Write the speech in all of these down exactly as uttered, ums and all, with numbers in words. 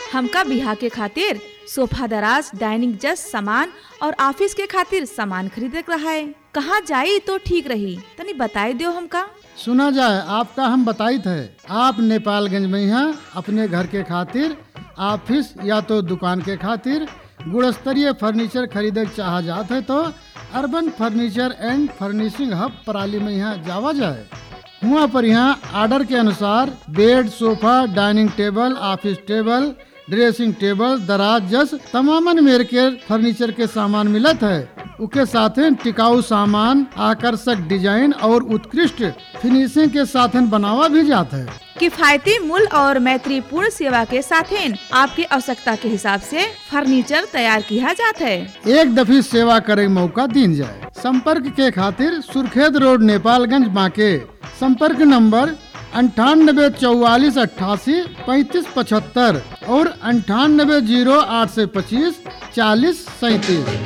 हमका बिहार के खातिर सोफा दराज डाइनिंग जस्ट सामान और ऑफिस के खातिर सामान खरीदे रहा है। कहाँ जाई तो ठीक रही, तनी बताई दो हमका। सुना जाए आपका हम बताई थे, आप नेपालगंज में यहाँ अपने घर के खातिर, ऑफिस या तो दुकान के खातिर गुणस्तरीय फर्नीचर खरीदे चाह जाते है तो urban furniture and furnishing hub पराली में यहाँ जावा जाए। वहाँ पर यहाँ ऑर्डर के अनुसार bed, sofa, dining table, office table, dressing table, दराज जस तमामन मेर के फर्नीचर के सामान मिलत है। उसके साथ टिकाऊ सामान, आकर्षक डिजाइन और उत्कृष्ट फिनिशिंग के साथ बनावा भी जाता है। किफायती मूल्य और मैत्रीपूर्ण सेवा के साथ आपकी आवश्यकता के हिसाब से फर्नीचर तैयार किया जाता है। एक दफी सेवा करे मौका दीन जाए। संपर्क के खातिर सुर्खेत रोड नेपालगंज बांके। संपर्क नंबर अंठानबे चौवालीस अट्ठासी पैंतीस पचहत्तर और अंठानबे जीरो आठ सौ पच्चीस चालीस सैतीस।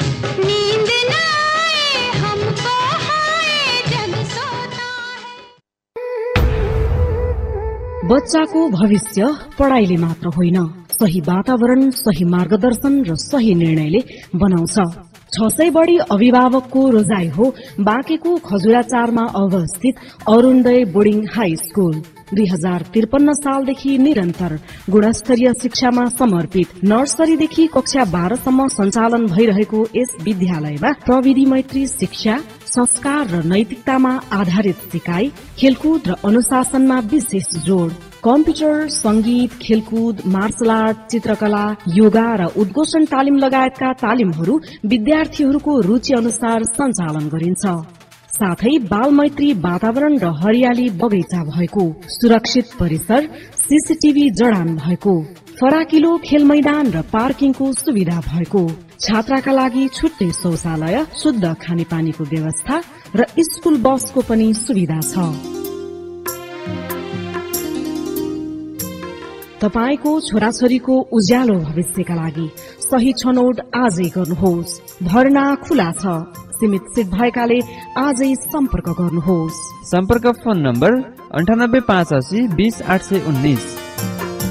बच्चाको भविष्य पढाइले मात्र होइन, सही वातावरण, सही मार्गदर्शन र सही निर्णयले बनाउँछ। छ सय बढी अभिभावकको रोजाई हो बाँकेको खजुराचारमा अवस्थित अरुणोदय बोर्डिङ हाई स्कूल। दुई हजार त्रिपन्न सालदेखि निरन्तर गुणस्तरीय शिक्षामा समर्पित नर्सरीदेखि कक्षा बाह्रसम्म सञ्चालन भइरहेको यस विद्यालयमा प्रविधि मैत्री शिक्षा, संस्कार र नैतिकतामा आधारित सिकाइ, खेलकुद र अनुशासनमा विशेष जोड़, कम्प्युटर, संगीत, खेलकुद, मार्शल आर्ट, चित्रकला, योगा र उद्घोषण तालिम लगायतका तालिमहरू विद्यार्थीहरूको रुचि अनुसार सञ्चालन गरिन्छ। साथै बाल मैत्री वातावरण र हरियाली बगैँचा भएको, सुरक्षित परिसर, सीसीटीभी जडान भएको, फराकिलो खेल मैदान र पार्किङको सुविधा भएको, छात्राका लागि छुट्टै शौचालय, शुद्ध खानेपानीको व्यवस्था र स्कूल बसको पनि सुविधा छ। तपाईको छोराछोरीको उज्यालो भविष्यका लागि सही छनौट आजै गर्नुहोस्। भर्ना खुला छ, सीमित सिट भएकाले आजै सम्पर्क गर्नुहोस्। सम्पर्क फोन नम्बर अन्ठानब्बे पाँच असी बीस आठ सय उन्नाइस।